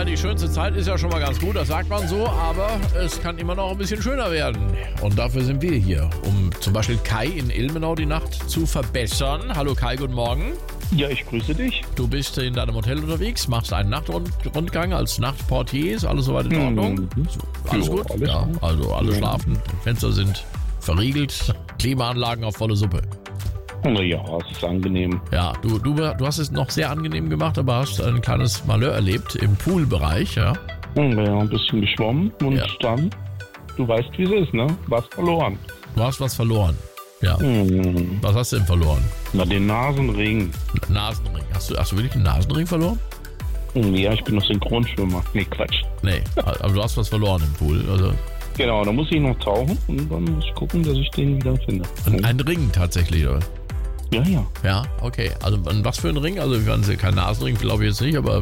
die schönste Zeit ist ja schon mal ganz gut, das sagt man so, aber es kann immer noch ein bisschen schöner werden. Und dafür sind wir hier, um zum Beispiel Kai in Ilmenau die Nacht zu verbessern. Hallo Kai, guten Morgen. Ja, ich grüße dich. Du bist in deinem Hotel unterwegs, machst einen Nachtrundgang als Nachtportier, ist alles soweit in Ordnung? Alles gut? Alles ja, gut. also alle schlafen, Fenster sind verriegelt, Klimaanlagen auf volle Suppe. Ja, es ist angenehm. Ja, du hast es noch sehr angenehm gemacht, aber hast ein kleines Malheur erlebt im Poolbereich, ja? Ja, ein bisschen geschwommen und dann, du weißt, wie es ist, ne? Was verloren. Du hast was verloren. Ja. Was hast du denn verloren? Na, den Nasenring. Nasenring. Hast du wirklich einen Nasenring verloren? Ja, ich bin noch Synchronschwimmer. Nee, Quatsch. Nee, aber du hast was verloren im Pool. Also Genau, da muss ich noch tauchen und dann muss ich gucken, dass ich den wieder finde. ein Ring tatsächlich, oder? Ja, ja. Ja, okay. Also was für ein Ring? Also kein Nasenring, glaube ich jetzt nicht, aber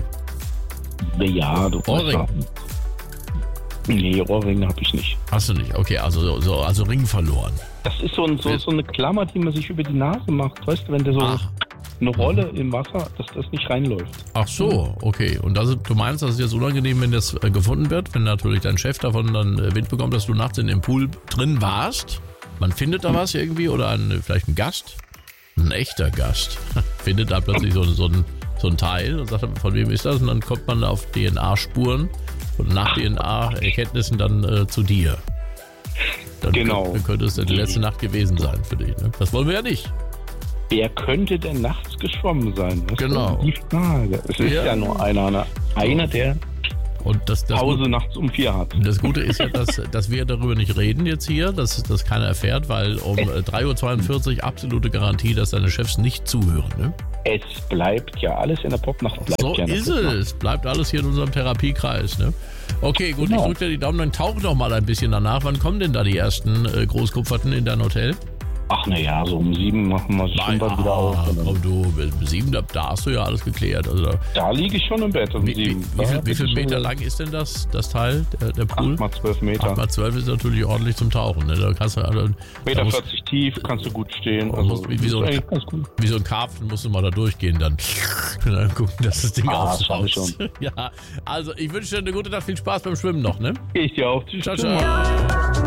Ja, du Ohrring. Nee, Ohrringe habe ich nicht. Hast du nicht. Okay, also Ring verloren. Das ist so eine Klammer, die man sich über die Nase macht. Weißt du, wenn der so eine Rolle im Wasser, dass das nicht reinläuft. Ach so, okay. Und du meinst, das ist jetzt unangenehm, wenn das gefunden wird, wenn natürlich dein Chef davon dann Wind bekommt, dass du nachts in dem Pool drin warst? Man findet da was irgendwie oder vielleicht ein Gast? Ein echter Gast findet da plötzlich so ein Teil und sagt, von wem ist das? Und dann kommt man auf DNA-Spuren und nach DNA-Erkenntnissen dann zu dir. Dann könnte es die letzte Nacht gewesen sein für dich. Ne? Das wollen wir ja nicht. Wer könnte denn nachts geschwommen sein? Das Genau. ist die Frage. Es ist ja nur einer, der und das Pause nachts um 4 hat. Das Gute ist ja, dass wir darüber nicht reden jetzt hier, dass das keiner erfährt, weil um 3.42 Uhr absolute Garantie, dass deine Chefs nicht zuhören. Ne? Es bleibt ja alles in der Popnacht. So ist es. Bleibt alles hier in unserem Therapiekreis. Ne? Okay, gut, Ich drücke dir die Daumen, dann tauch doch mal ein bisschen danach. Wann kommen denn da die ersten Großkupferten in dein Hotel? Ach na so um 7 machen wir schon bald wieder auf. Komm du, um 7, da hast du ja alles geklärt. Also da liege ich schon im Bett um 7. Wie viel Meter lang ist denn das Teil, der Pool? 8x12 Meter. 8x12 ist natürlich ordentlich zum Tauchen. Ne? Da kannst du, Meter 40 tief, kannst du gut stehen. Also, wie so ein Karpfen musst du mal da durchgehen dann. Und dann gucken, dass das Ding aufschaust. Ja, also ich wünsche dir eine gute Nacht, viel Spaß beim Schwimmen noch. Ne? Ich dir auch. Ciao, ciao.